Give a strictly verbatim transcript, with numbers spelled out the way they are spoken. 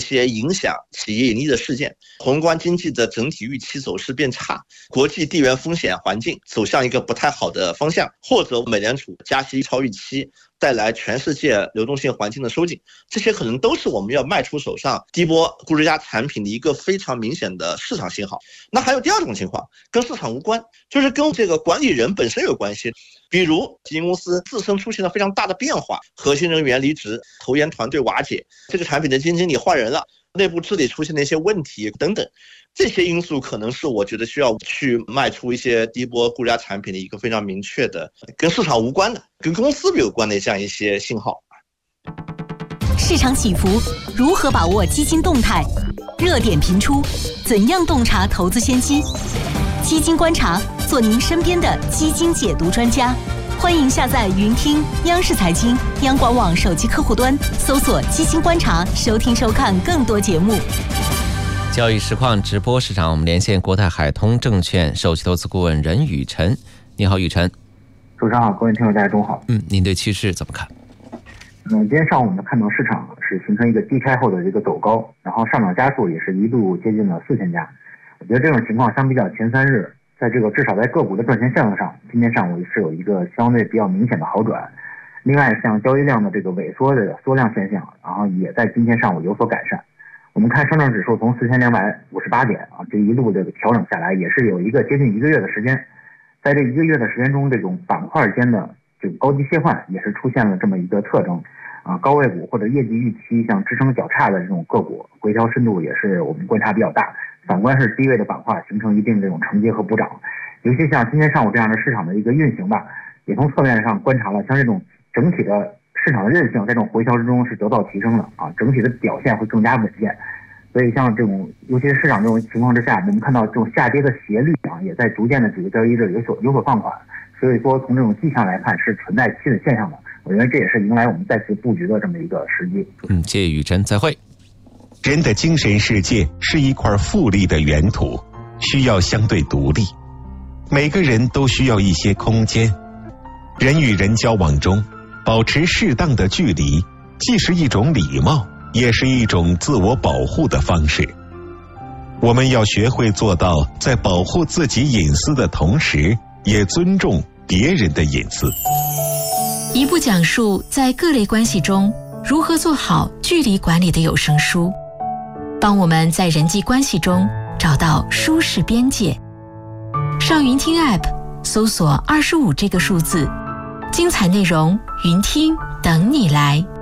些影响企业盈利的事件，宏观经济的整体预期走势变差，国际地缘风险环境走向一个不太好的方向，或者美联储加息超预期带来全世界流动性环境的收紧，这些可能都是我们要卖出手上低波估值加产品的一个非常明显的市场信号。那还有第二种情况，跟市场无关，就是跟这个管理人本身有关系。比如基金公司自身出现了非常大的变化，核心人员离职，投研团队瓦解，这个产品的基金经理换人了，内部治理出现了一些问题等等，这些因素可能是我觉得需要去卖出一些低波估值加产品的一个非常明确的跟市场无关的跟公司有关的这样一些信号。 市场起伏，如何把握基金动态？热点频出，怎样洞察投资先机？基金观察，做您身边的基金解读专家。欢迎下载云听央视财经、央广网手机客户端，搜索基金观察，收听收看更多节目。 交易实况直播市场，我们连线国泰海通证券首席投资顾问任宇晨。你好，宇晨。 主持人好，各位听众大家中午好。 嗯，您对趋势怎么看？ 嗯，今天上午我们看到市场是形成一个低开后的一个走高，然后上涨家数也是一度接近了四千家。我觉得这种情况相比较前三日，在这个至少在个股的赚钱项目上，今天上午是有一个相对比较明显的好转。另外，像交易量的这个萎缩的缩量现象，然后也在今天上午有所改善。我们看上证指数从四千两百五十八点啊，这一路这个调整下来，也是有一个接近一个月的时间。在这一个月的时间中，这种板块间的这个高低切换也是出现了这么一个特征啊，高位股或者业绩预期像支撑较差的这种个股，回调深度也是我们观察比较大。反观是低位的板块形成一定这种承接和补涨，尤其像今天上午这样的市场的一个运行吧，也从侧面上观察了像这种整体的市场的韧性在这种回调之中是得到提升的啊，整体的表现会更加稳健。所以像这种尤其是市场这种情况之下，我们看到这种下跌的斜率啊，也在逐渐的几个交易日有所有所放缓。所以说从这种迹象来看是存在期的现象的，我认为这也是迎来我们再次布局的这么一个时机。 嗯，谢谢宇晨，再会。 人的精神世界是一块富丽的原土，需要相对独立。每个人都需要一些空间。人与人交往中，保持适当的距离，既是一种礼貌，也是一种自我保护的方式。我们要学会做到在保护自己隐私的同时，也尊重别人的隐私。 一部讲述在各类关系中如何做好距离管理的有声书，帮我们在人际关系中找到舒适边界。上云听 App 搜索二十五这个数字，精彩内容云听等你来。